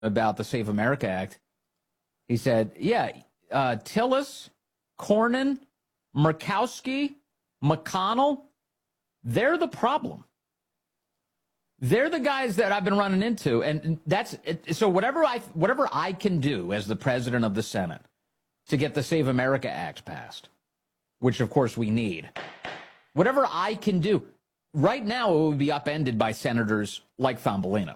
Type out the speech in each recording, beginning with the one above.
about the Save America Act. He said, yeah, Tillis, Cornyn, Murkowski, McConnell, they're the problem. They're the guys that I've been running into. And that's it. So whatever I can do as the president of the Senate to get the Save America Act passed, which of course we need, whatever I can do, right now it would be upended by senators like Thumbelina.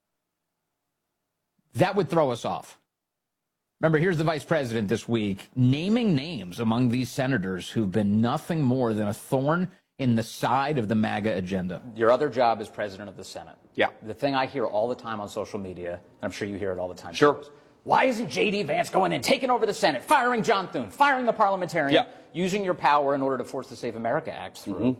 That would throw us off. Remember, here's the vice president this week naming names among these senators who've been nothing more than a thorn in the side of the MAGA agenda. Your other job is president of the Senate. Yeah. The thing I hear all the time on social media, and I'm sure you hear it all the time. Sure. Is, why isn't J.D. Vance going in, taking over the Senate, firing John Thune, firing the parliamentarian, using your power in order to force the Save America Act through?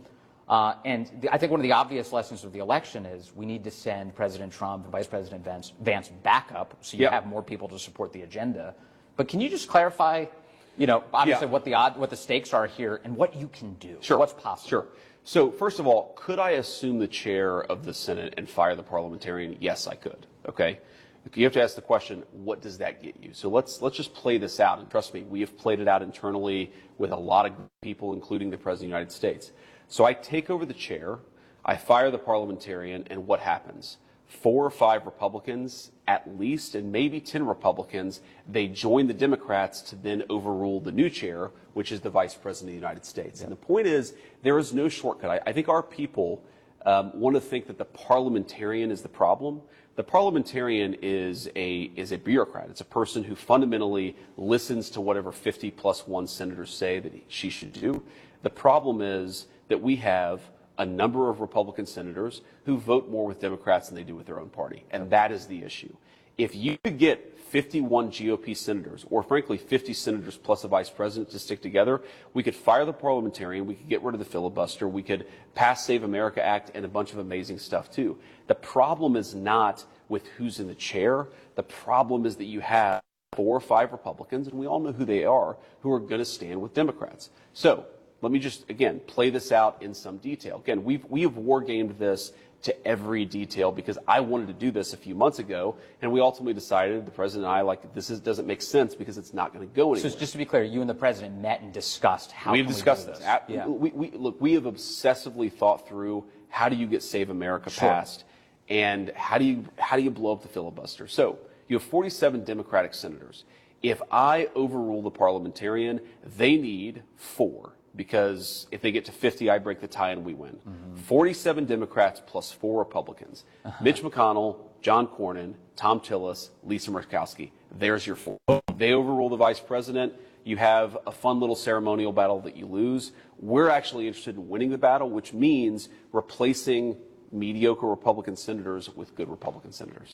And I think one of the obvious lessons of the election is we need to send President Trump and Vice President Vance back up so you have more people to support the agenda. But can you just clarify, obviously what the stakes are here and what you can do? Sure. What's possible? Sure. So first of all, could I assume the chair of the Senate and fire the parliamentarian? Yes, I could. Okay. You have to ask the question, what does that get you? So let's just play this out. And trust me, we have played it out internally with a lot of people, including the President of the United States. So I take over the chair, I fire the parliamentarian, and what happens? 4 or 5 Republicans, at least, and maybe 10 Republicans, they join the Democrats to then overrule the new chair, which is the Vice President of the United States. And the point is, there is no shortcut. I think our people want to think that the parliamentarian is the problem. The parliamentarian is a bureaucrat. It's a person who fundamentally listens to whatever 50+1 senators say that she should do. The problem is that we have a number of Republican senators who vote more with Democrats than they do with their own party. And that is the issue. If you could get 51 GOP senators, or frankly 50 senators plus a vice president to stick together, we could fire the parliamentarian, we could get rid of the filibuster, we could pass Save America Act and a bunch of amazing stuff too. The problem is not with who's in the chair. The problem is that you have 4 or 5 Republicans, and we all know who they are, who are going to stand with Democrats. So let me just, again, play this out in some detail. Again, we have war-gamed this to every detail because I wanted to do this a few months ago, and we ultimately decided, the president and I, doesn't make sense because it's not going to go anywhere. So just to be clear, you and the president met and discussed how we've discussed this. Yeah. We have obsessively thought through how do you get Save America passed, and how do you blow up the filibuster. So you have 47 Democratic senators. If I overrule the parliamentarian, they need 4. Because if they get to 50, I break the tie and we win. 47 Democrats plus 4 Republicans. Mitch McConnell, John Cornyn, Tom Tillis, Lisa Murkowski. There's your 4. They overrule the vice president. You have a fun little ceremonial battle that you lose. We're actually interested in winning the battle, which means replacing mediocre Republican senators with good Republican senators.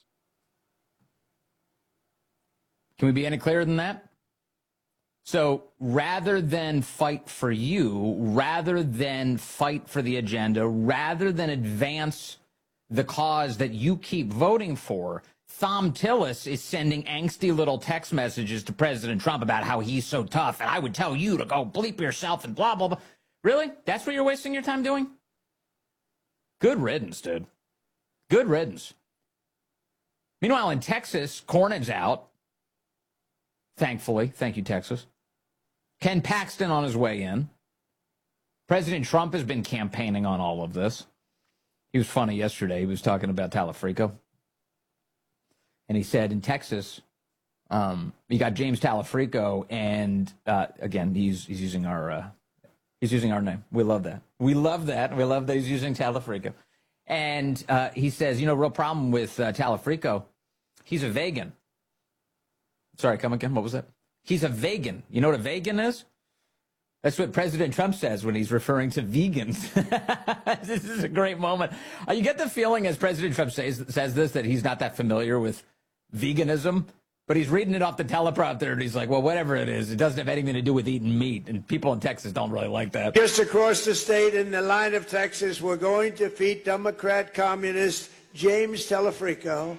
Can we be any clearer than that? So rather than fight for you, rather than fight for the agenda, rather than advance the cause that you keep voting for, Thom Tillis is sending angsty little text messages to President Trump about how he's so tough, and I would tell you to go bleep yourself and blah, blah, blah. Really? That's what you're wasting your time doing? Good riddance, dude. Good riddance. Meanwhile, in Texas, Cornyn's out. Thankfully. Thank you, Texas. Ken Paxton on his way in. President Trump has been campaigning on all of this. He was funny yesterday. He was talking about Talafrico. And he said in Texas, you got James Talafrico, and again, he's using our name. We love that. We love that. We love that he's using Talafrico. And he says, real problem with Talafrico, he's a vegan. Sorry, come again. What was that? He's a vegan. You know what a vegan is? That's what President Trump says when he's referring to vegans. This is a great moment. You get the feeling as President Trump says this that he's not that familiar with veganism, but he's reading it off the teleprompter and he's like, well, whatever it is, it doesn't have anything to do with eating meat. And people in Texas don't really like that. Just across the state in the line of Texas, we're going to defeat Democrat communist James Talafrico.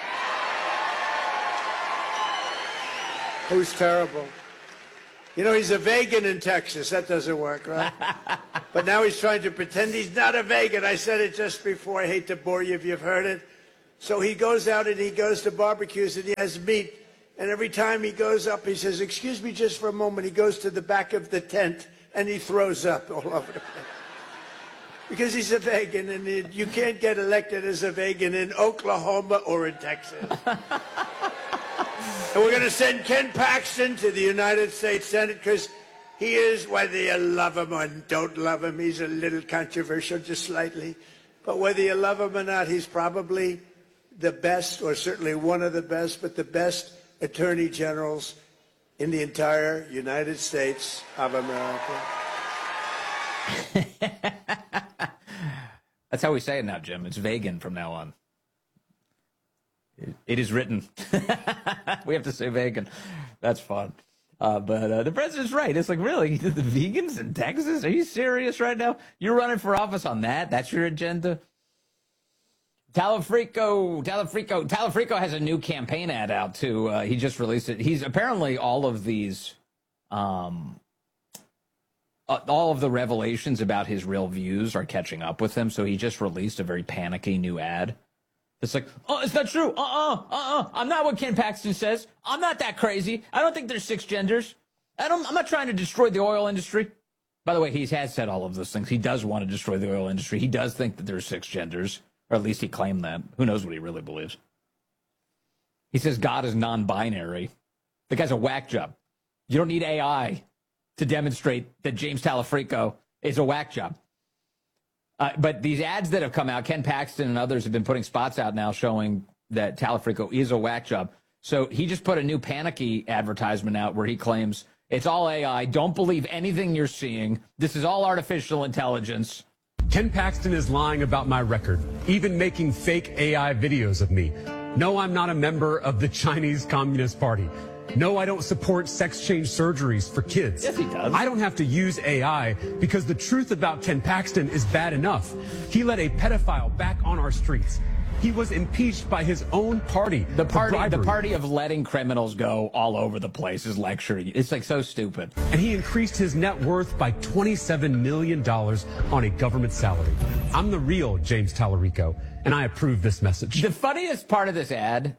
Who's terrible. He's a vegan in Texas. That doesn't work, right? But now he's trying to pretend he's not a vegan. I said it just before. I hate to bore you if you've heard it. So he goes out and he goes to barbecues and he has meat. And every time he goes up, he says, "Excuse me just for a moment." He goes to the back of the tent and he throws up all over the place. Because he's a vegan, and you can't get elected as a vegan in Oklahoma or in Texas. And we're going to send Ken Paxton to the United States Senate because he is, whether you love him or don't love him, he's a little controversial, just slightly. But whether you love him or not, he's probably the best, or certainly one of the best, but the best attorney generals in the entire United States of America. That's how we say it now, Jim. It's vegan from now on. It is written. We have to say vegan. That's fun. But the president's right. It's like, really? The vegans in Texas? Are you serious right now? You're running for office on that? That's your agenda? Talafrico has a new campaign ad out, too. He just released it. He's apparently all of these... all of the revelations about his real views are catching up with him, so he just released a very panicky new ad. It's like, oh, it's not true. I'm not what Ken Paxton says. I'm not that crazy. I don't think there's 6 genders. I'm not trying to destroy the oil industry. By the way, he has said all of those things. He does want to destroy the oil industry. He does think that there's 6 genders, or at least he claimed that. Who knows what he really believes? He says God is non-binary. The guy's a whack job. You don't need AI to demonstrate that James Talafrico is a whack job. But these ads that have come out, Ken Paxton and others have been putting spots out now showing that Talafrico is a whack job. So he just put a new panicky advertisement out where he claims it's all AI. Don't believe anything you're seeing. This is all artificial intelligence. Ken Paxton is lying about my record, even making fake AI videos of me. No, I'm not a member of the Chinese Communist Party. No, I don't support sex change surgeries for kids. Yes, he does. I don't have to use AI because the truth about Ken Paxton is bad enough. He let a pedophile back on our streets. He was impeached by his own party. The party of letting criminals go all over the place is lecturing. It's like so stupid. And he increased his net worth by $27 million on a government salary. I'm the real James Talarico, and I approve this message. The funniest part of this ad,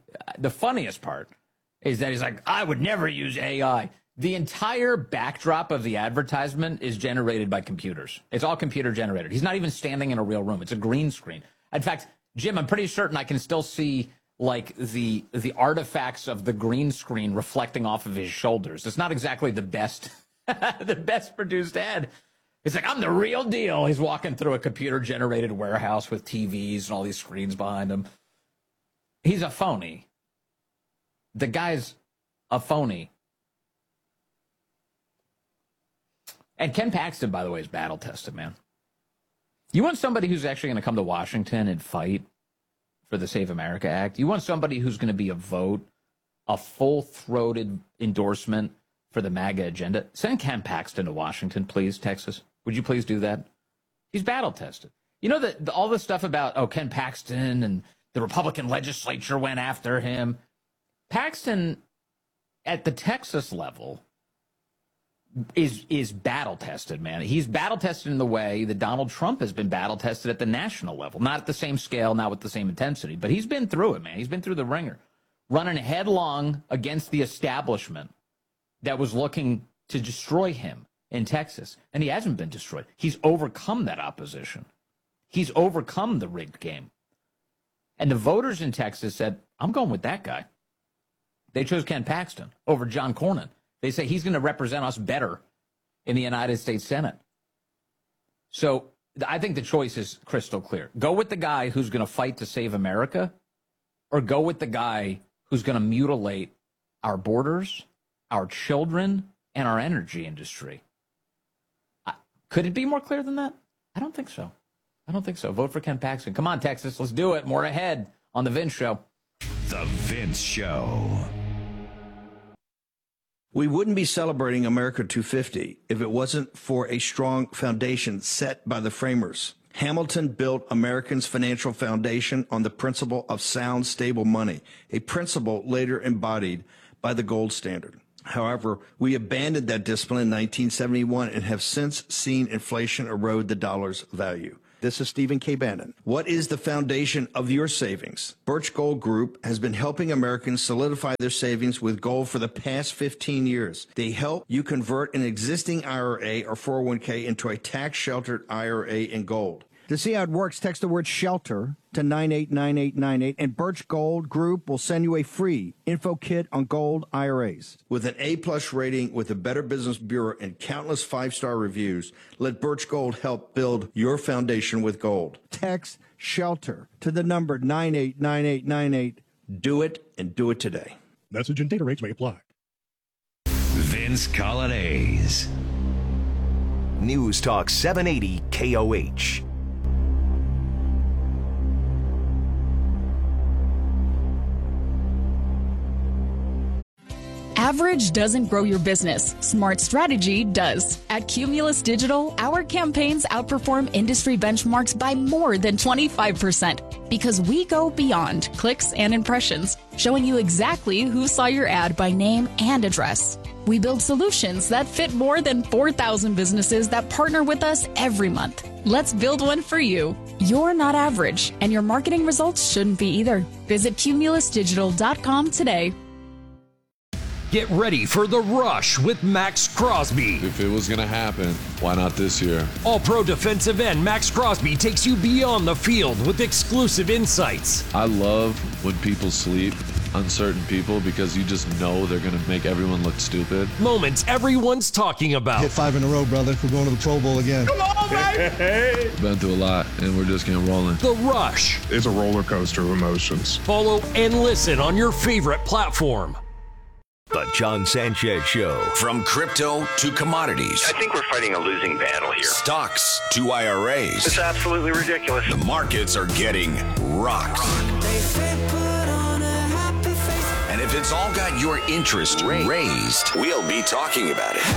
is that he's like, I would never use AI. The entire backdrop of the advertisement is generated by computers. It's all computer generated. He's not even standing in a real room. It's a green screen. In fact, Jim, I'm pretty certain I can still see like the artifacts of the green screen reflecting off of his shoulders. It's not exactly the best the best produced ad. It's like, I'm the real deal. He's walking through a computer generated warehouse with TVs and all these screens behind him. He's a phony. The guy's a phony. And Ken Paxton, by the way, is battle-tested, man. You want somebody who's actually going to come to Washington and fight for the Save America Act? You want somebody who's going to be a vote, a full-throated endorsement for the MAGA agenda? Send Ken Paxton to Washington, please, Texas. Would you please do that? He's battle-tested. You know, all the stuff about, Ken Paxton and the Republican legislature went after him. Paxton, at the Texas level, is battle-tested, man. He's battle-tested in the way that Donald Trump has been battle-tested at the national level. Not at the same scale, not with the same intensity, but he's been through it, man. He's been through the ringer, running headlong against the establishment that was looking to destroy him in Texas. And he hasn't been destroyed. He's overcome that opposition. He's overcome the rigged game. And the voters in Texas said, I'm going with that guy. They chose Ken Paxton over John Cornyn. They say he's going to represent us better in the United States Senate. So I think the choice is crystal clear. Go with the guy who's going to fight to save America, or go with the guy who's going to mutilate our borders, our children, and our energy industry. Could it be more clear than that? I don't think so. Vote for Ken Paxton. Come on, Texas. Let's do it. More ahead on The Vince Show. The Vince Show. We wouldn't be celebrating America 250 if it wasn't for a strong foundation set by the framers. Hamilton built Americans' financial foundation on the principle of sound, stable money, a principle later embodied by the gold standard. However, we abandoned that discipline in 1971 and have since seen inflation erode the dollar's value. This is Stephen K. Bannon. What is the foundation of your savings? Birch Gold Group has been helping Americans solidify their savings with gold for the past 15 years. They help you convert an existing IRA or 401k into a tax-sheltered IRA in gold. To see how it works, text the word SHELTER to 989898, and Birch Gold Group will send you a free info kit on gold IRAs. With an A-plus rating with the Better Business Bureau and countless five-star reviews, let Birch Gold help build your foundation with gold. Text SHELTER to the number 989898. Do it, and do it today. Message and data rates may apply. Vince Colonnese. News Talk 780 KOH. Average doesn't grow your business. Smart strategy does. At Cumulus Digital, our campaigns outperform industry benchmarks by more than 25% because we go beyond clicks and impressions, showing you exactly who saw your ad by name and address. We build solutions that fit more than 4,000 businesses that partner with us every month. Let's build one for you. You're not average, and your marketing results shouldn't be either. Visit cumulusdigital.com today. Get ready for The Rush with Max Crosby. If it was going to happen, why not this year? All-pro defensive end Max Crosby takes you beyond the field with exclusive insights. I love when people sleep on certain people because you just know they're going to make everyone look stupid. Moments everyone's talking about. Hit 5 in a row, brother. We're going to the Pro Bowl again. Come on, baby! Been through a lot, and we're just getting rolling. The Rush. It's a roller coaster of emotions. Follow and listen on your favorite platform. The John Sanchez Show. From crypto to commodities. I think we're fighting a losing battle here. Stocks to IRAs. It's absolutely ridiculous. The markets are getting rocked. And if it's all got your interest raised, we'll be talking about it.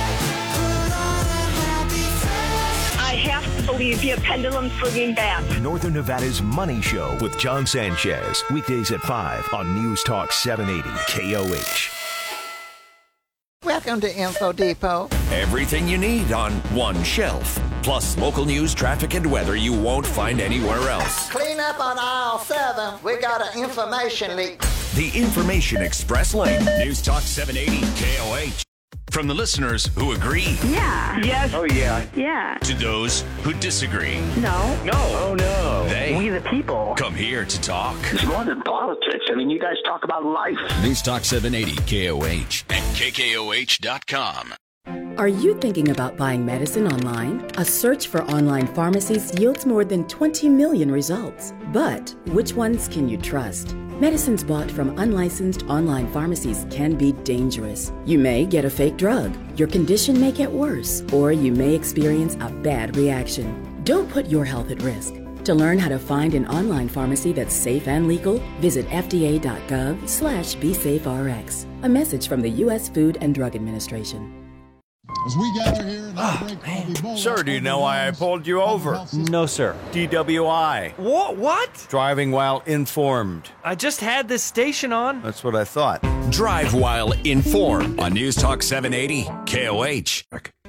I have to believe you have pendulum swinging back. Northern Nevada's Money Show with John Sanchez. Weekdays at 5 on News Talk 780 KOH. Welcome to Info Depot. Everything you need on one shelf. Plus local news, traffic, and weather you won't find anywhere else. Clean up on aisle 7. We got an information leak. The Information Express Lane. News Talk 780 KOH. From the listeners who agree. Yeah. Yes. Oh, yeah. Yeah. To those who disagree. No. No. Oh, no. They. We the people. Come here to talk. It's more than politics. I mean, you guys talk about life. News Talk 780 KOH and KKOH.com. Are you thinking about buying medicine online? A search for online pharmacies yields more than 20 million results. But which ones can you trust? Medicines bought from unlicensed online pharmacies can be dangerous. You may get a fake drug, your condition may get worse, or you may experience a bad reaction. Don't put your health at risk. To learn how to find an online pharmacy that's safe and legal, visit fda.gov/BeSafeRx. A message from the U.S. Food and Drug Administration. As we gather here, Sir, do you know why I pulled you over? No, sir. DWI. What? Driving while informed. I just had this station on. That's what I thought. Drive while informed on News Talk 780 KOH.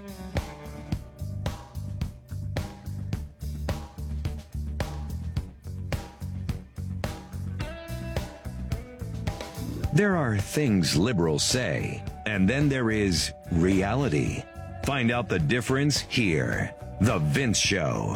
There are things liberals say, and then there is reality. Find out the difference here. The Vince Show.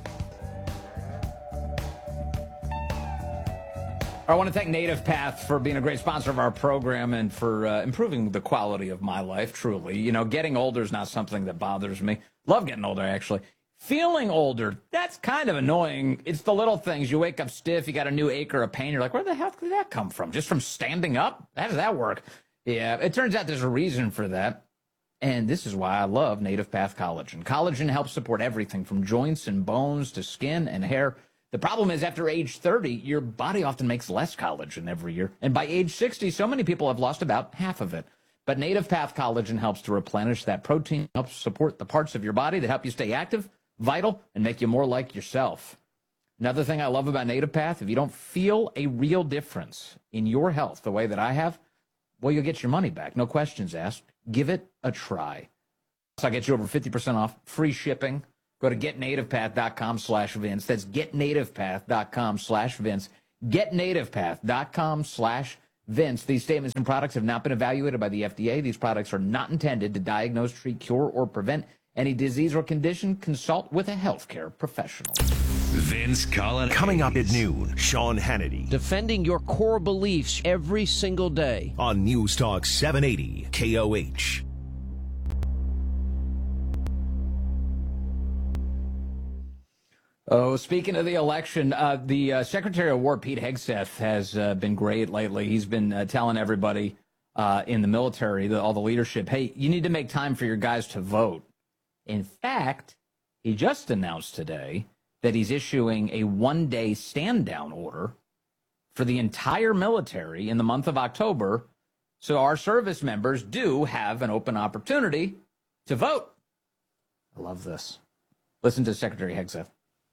I want to thank Native Path for being a great sponsor of our program and for improving the quality of my life, truly. You know, getting older is not something that bothers me. Love getting older, actually. Feeling older, that's kind of annoying. It's the little things. You wake up stiff, you got a new ache or a pain. You're like, where the hell did that come from? Just from standing up? How does that work? Yeah, it turns out there's a reason for that. And this is why I love Native Path Collagen. Collagen helps support everything from joints and bones to skin and hair. The problem is after age 30, your body often makes less collagen every year. And by age 60, so many people have lost about half of it. But Native Path Collagen helps to replenish that protein, helps support the parts of your body that help you stay active, vital, and make you more like yourself. Another thing I love about Native Path, if you don't feel a real difference in your health the way that I have, well, you'll get your money back. No questions asked. Give it a try. So I get you over 50% off, free shipping. Go to getnativepath.com/Vince. That's getnativepath.com/Vince. Getnativepath.com/Vince. These statements and products have not been evaluated by the FDA. These products are not intended to diagnose, treat, cure, or prevent any disease or condition. Consult with a healthcare professional. Vince Colin. Coming up at noon, Sean Hannity. Defending your core beliefs every single day. On News Talk 780 KOH. Oh, speaking of the election, the Secretary of War, Pete Hegseth, has been great lately. He's been telling everybody in the military, all the leadership, hey, you need to make time for your guys to vote. In fact, he just announced today that he's issuing a one-day stand-down order for the entire military in the month of October, so our service members do have an open opportunity to vote. I love this. Listen to Secretary Hegseth.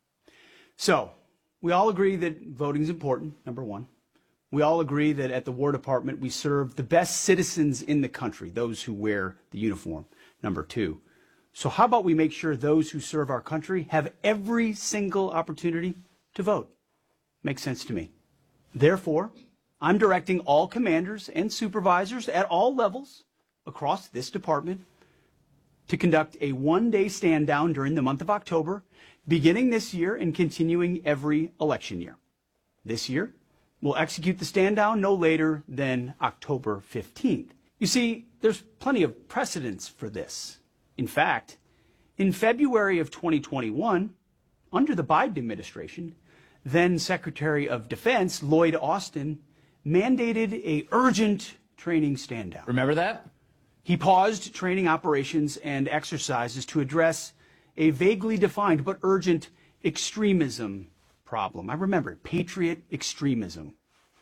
So, we all agree that voting is important, number one. We all agree that at the War Department, we serve the best citizens in the country, those who wear the uniform, number two. So how about we make sure those who serve our country have every single opportunity to vote? Makes sense to me. Therefore, I'm directing all commanders and supervisors at all levels across this department to conduct a one-day stand-down during the month of October, beginning this year and continuing every election year. This year, we'll execute the stand-down no later than October 15th. You see, there's plenty of precedence for this. In fact, in February of 2021, under the Biden administration, then Secretary of Defense Lloyd Austin mandated a urgent training stand-down. Remember that? He paused training operations and exercises to address a vaguely defined but urgent extremism problem. I remember it, patriot extremism.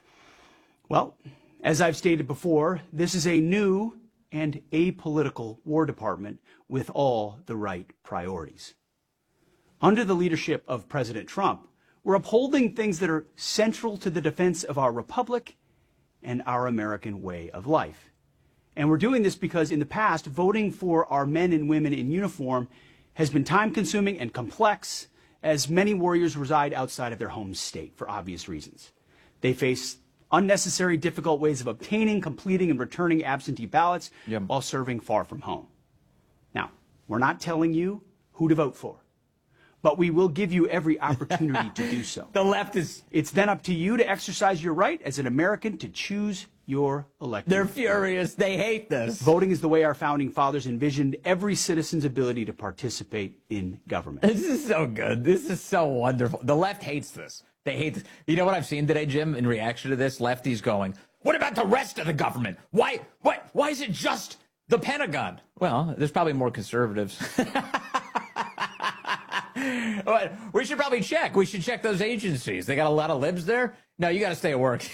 Well, as I've stated before, this is a new and apolitical War Department with all the right priorities. Under the leadership of President Trump, we're upholding things that are central to the defense of our republic and our American way of life. And we're doing this because in the past, voting for our men and women in uniform has been time-consuming and complex, as many warriors reside outside of their home state for obvious reasons. They face unnecessary, difficult ways of obtaining, completing, and returning absentee ballots while serving far from home. Now, we're not telling you who to vote for, but we will give you every opportunity to do so. The left is... It's then up to you to exercise your right as an American to choose your elected. They're furious. They hate this. Voting is the way our founding fathers envisioned every citizen's ability to participate in government. This is so good. This is so wonderful. The left hates this. They hate this. You know what I've seen today, Jim, in reaction to this? Lefties going, what about the rest of the government? Why is it just the Pentagon? Well, there's probably more conservatives. We should probably check. We should check those agencies. They got a lot of libs there? No, you got to stay at work.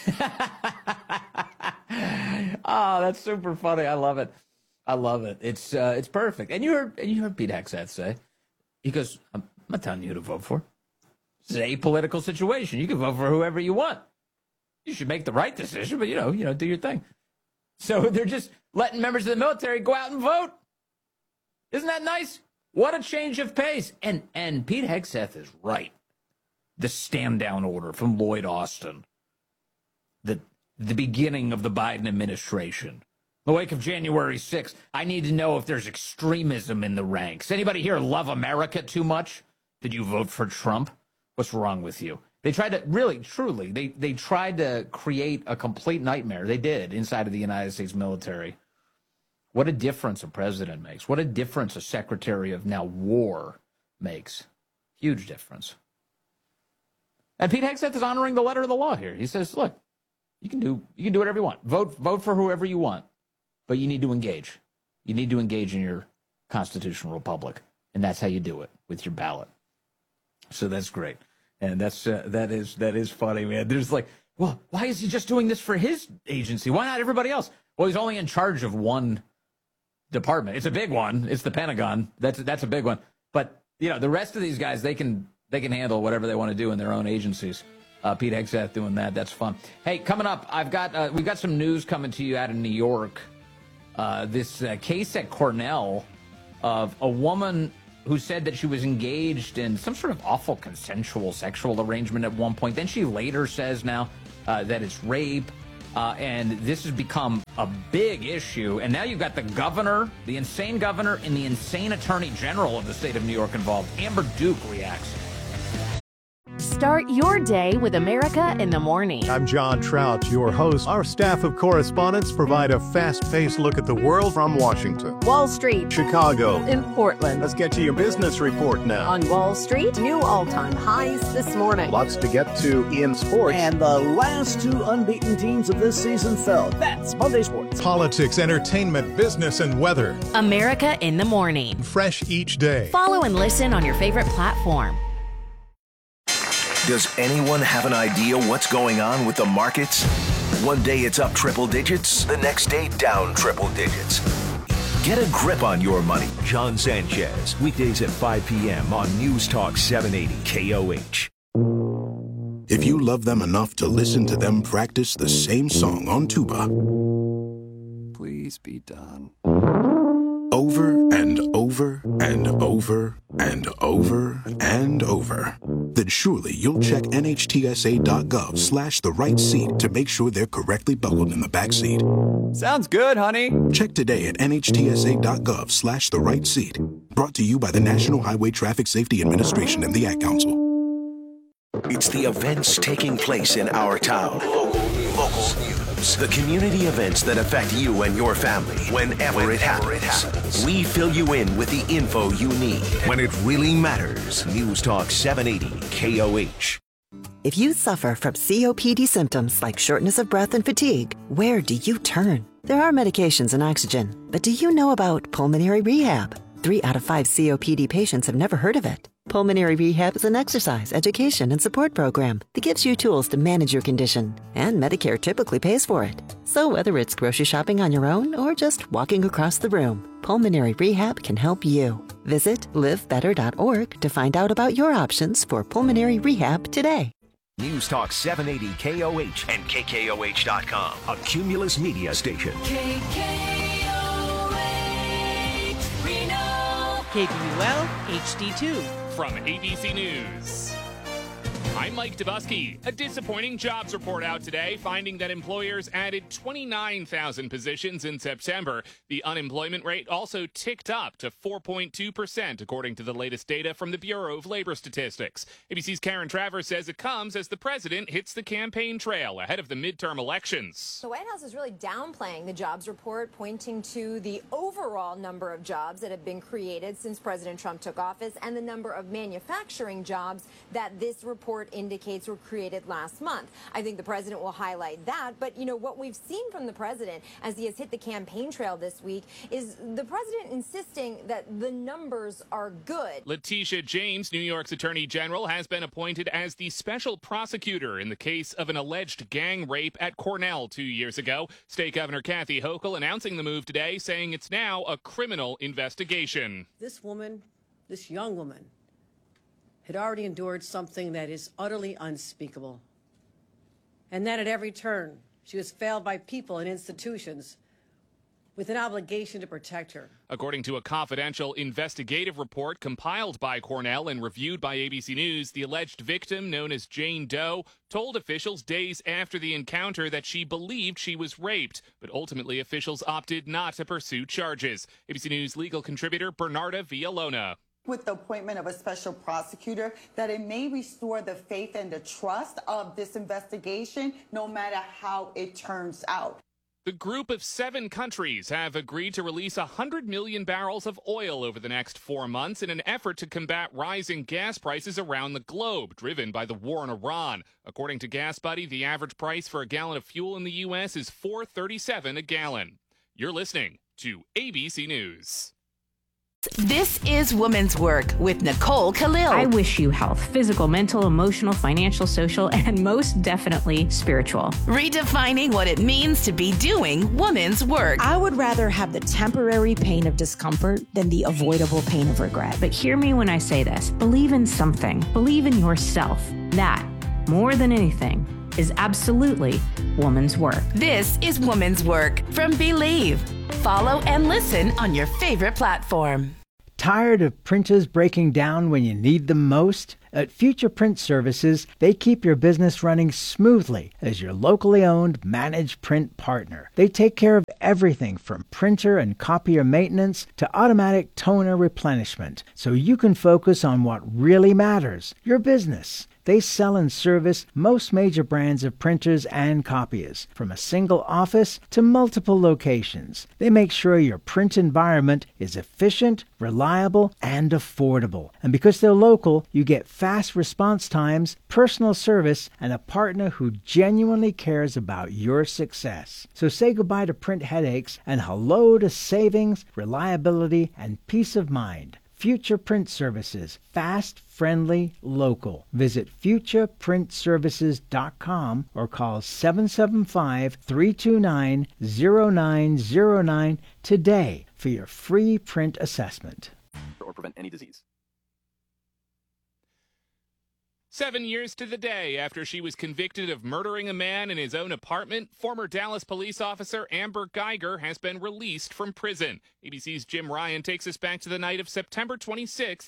Oh, that's super funny. I love it. I love it. It's perfect. And you heard Pete Hegseth say, he goes, I'm not telling you who to vote for. This is an apolitical situation. You can vote for whoever you want. You should make the right decision, but, do your thing. So they're just letting members of the military go out and vote. Isn't that nice? What a change of pace. And Pete Hegseth is right. The stand-down order from Lloyd Austin. The beginning of the Biden administration. In the wake of January 6th, I need to know if there's extremism in the ranks. Anybody here love America too much? Did you vote for Trump? What's wrong with you? They tried to, really, truly, they tried to create a complete nightmare. They did inside of the United States military. What a difference a president makes. What a difference a secretary of now war makes. Huge difference. And Pete Hegseth is honoring the letter of the law here. He says, look, you can do whatever you want. Vote for whoever you want, but you need to engage. You need to engage in your constitutional republic, and that's how you do it, with your ballot. So that's great. And that is funny, man. There's like, well, why is he just doing this for his agency? Why not everybody else? Well, he's only in charge of one department. It's a big one. It's the Pentagon. That's a big one. But the rest of these guys, they can handle whatever they want to do in their own agencies. Pete Hegseth doing that. That's fun. Hey, coming up, we've got some news coming to you out of New York. This case at Cornell of a woman who said that she was engaged in some sort of awful consensual sexual arrangement at one point. Then she later says now that it's rape. And this has become a big issue. And now you've got the governor, the insane governor, and the insane attorney general of the state of New York involved. Amber Duke reacts. Start your day with America in the Morning. I'm John Trout, your host. Our staff of correspondents provide a fast-paced look at the world from Washington, Wall Street, Chicago, and Portland. Let's get to your business report now. On Wall Street, new all-time highs this morning. Lots to get to in sports. And the last two unbeaten teams of this season fell. That's Monday Sports. Politics, entertainment, business, and weather. America in the Morning. Fresh each day. Follow and listen on your favorite platform. Does anyone have an idea what's going on with the markets? One day it's up triple digits, the next day down triple digits. Get a grip on your money. John Sanchez, weekdays at 5 p.m. on News Talk 780 KOH. If you love them enough to listen to them practice the same song on tuba, please be done. Over and over and over and over and over, then surely you'll check NHTSA.gov/the right seat to make sure they're correctly buckled in the back seat. Sounds good, honey. Check today at NHTSA.gov/the right seat. Brought to you by the National Highway Traffic Safety Administration and the Ad Council. It's the events taking place in our town. Local news. The community events that affect you and your family whenever it happens. We fill you in with the info you need when it really matters. News Talk 780 KOH. If you suffer from COPD symptoms like shortness of breath and fatigue, where do you turn? There are medications and oxygen, but do you know about pulmonary rehab? 3 out of 5 COPD patients have never heard of it. Pulmonary Rehab is an exercise, education, and support program that gives you tools to manage your condition, and Medicare typically pays for it. So whether it's grocery shopping on your own or just walking across the room, Pulmonary Rehab can help you. Visit livebetter.org to find out about your options for pulmonary rehab today. News Talk 780 KOH and KKOH.com, a Cumulus media station. KKOH, Reno. KBUL HD2. From ABC News, I'm Mike Dubusky. A disappointing jobs report out today, finding that employers added 29,000 positions in September. The unemployment rate also ticked up to 4.2%, according to the latest data from the Bureau of Labor Statistics. ABC's Karen Travers says it comes as the president hits the campaign trail ahead of the midterm elections. The White House is really downplaying the jobs report, pointing to the overall number of jobs that have been created since President Trump took office and the number of manufacturing jobs that this report indicates were created last month. I think the president will highlight that. But, you know, what we've seen from the president as he has hit the campaign trail this week is the president insisting that the numbers are good. Letitia James, New York's attorney general, has been appointed as the special prosecutor in the case of an alleged gang rape at Cornell 2 years ago. State Governor Kathy Hochul announcing the move today, saying it's now a criminal investigation. This woman, this young woman, had already endured something that is utterly unspeakable. And then at every turn, she was failed by people and institutions with an obligation to protect her. According to a confidential investigative report compiled by Cornell and reviewed by ABC News, the alleged victim, known as Jane Doe, told officials days after the encounter that she believed she was raped, but ultimately officials opted not to pursue charges. ABC News legal contributor Bernarda Villalona. With the appointment of a special prosecutor, that it may restore the faith and the trust of this investigation, no matter how it turns out. The group of 7 countries have agreed to release 100 million barrels of oil over the next 4 months in an effort to combat rising gas prices around the globe, driven by the war in Iran. According to GasBuddy, the average price for a gallon of fuel in the U.S. is $4.37 a gallon. You're listening to ABC News. This is Women's Work with Nicole Khalil. I wish you health, physical, mental, emotional, financial, social, and most definitely spiritual. Redefining what it means to be doing women's work. I would rather have the temporary pain of discomfort than the avoidable pain of regret. But hear me when I say this. Believe in something. Believe in yourself. That, more than anything, is absolutely woman's work. This is Woman's Work from Believe. Follow and listen on your favorite platform. Tired of printers breaking down when you need them most? At Future Print Services, they keep your business running smoothly as your locally owned managed print partner. They take care of everything from printer and copier maintenance to automatic toner replenishment, so you can focus on what really matters, your business. They sell and service most major brands of printers and copiers, from a single office to multiple locations. They make sure your print environment is efficient, reliable, and affordable. And because they're local, you get fast response times, personal service, and a partner who genuinely cares about your success. So say goodbye to print headaches and hello to savings, reliability, and peace of mind. Future Print Services. Fast, friendly, local. Visit futureprintservices.com or call 775-329-0909 today for your free print assessment. Or prevent any disease. 7 years to the day after she was convicted of murdering a man in his own apartment, former Dallas police officer Amber Guyger has been released from prison. ABC's Jim Ryan takes us back to the night of September 26th,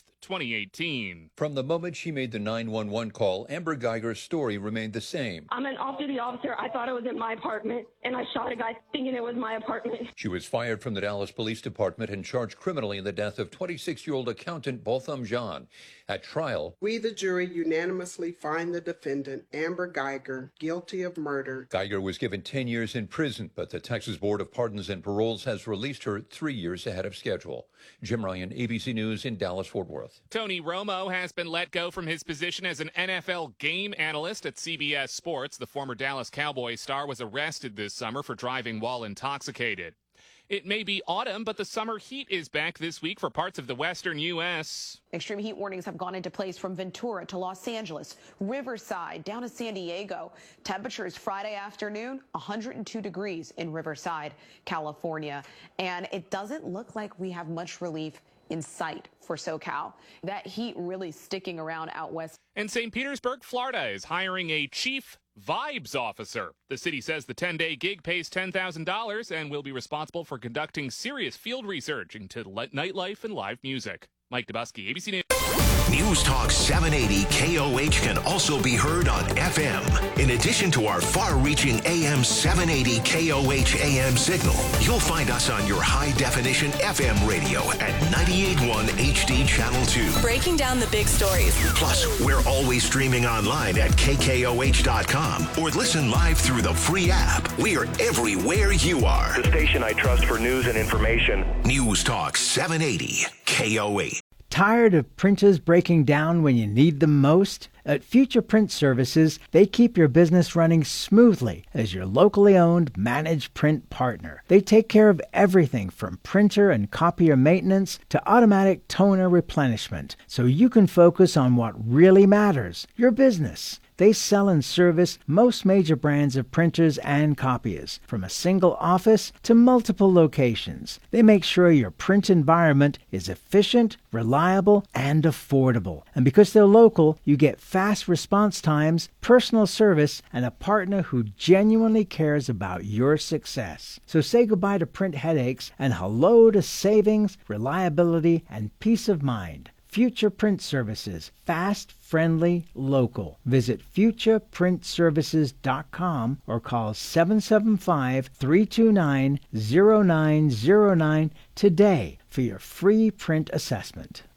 2018. From the moment she made the 911 call, Amber Guyger's story remained the same. I'm an off-duty officer. I thought it was in my apartment, and I shot a guy thinking it was my apartment. She was fired from the Dallas Police Department and charged criminally in the death of 26-year-old accountant Botham Jean. At trial, we, the jury, unanimously find the defendant, Amber Guyger, guilty of murder. Guyger was given 10 years in prison, but the Texas Board of Pardons and Paroles has released her 3 years ahead of schedule. Jim Ryan, ABC News in Dallas-Fort Worth. Tony Romo has been let go from his position as an NFL game analyst at CBS Sports. The former Dallas Cowboys star was arrested this summer for driving while intoxicated. It may be autumn, but the summer heat is back this week for parts of the western U.S. Extreme heat warnings have gone into place from Ventura to Los Angeles, Riverside, down to San Diego. Temperatures Friday afternoon, 102 degrees in Riverside, California. And it doesn't look like we have much relief in sight for SoCal. That heat really sticking around out west. And St. Petersburg, Florida is hiring a chief vibes officer. The city says the 10-day gig pays $10,000 and will be responsible for conducting serious field research into nightlife and live music. Mike Dubusky, ABC News. News Talk 780 KOH can also be heard on FM. In addition to our far-reaching AM 780 KOH AM signal, you'll find us on your high-definition FM radio at 98.1 HD Channel 2. Breaking down the big stories. Plus, we're always streaming online at KKOH.com or listen live through the free app. We are everywhere you are. The station I trust for news and information. News Talk 780 KOH. Tired of printers breaking down when you need them most? At Future Print Services, they keep your business running smoothly as your locally owned managed print partner. They take care of everything from printer and copier maintenance to automatic toner replenishment, so you can focus on what really matters, your business. They sell and service most major brands of printers and copiers, from a single office to multiple locations. They make sure your print environment is efficient, reliable, and affordable. And because they're local, you get fast response times, personal service, and a partner who genuinely cares about your success. So say goodbye to print headaches and hello to savings, reliability, and peace of mind. Future Print Services. Fast, friendly, local. Visit futureprintservices.com or call 775-329-0909 today for your free print assessment.